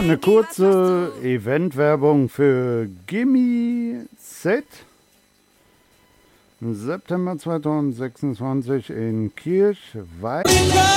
eine kurze Eventwerbung für Gimme Set. September 2026 in Kirchweih.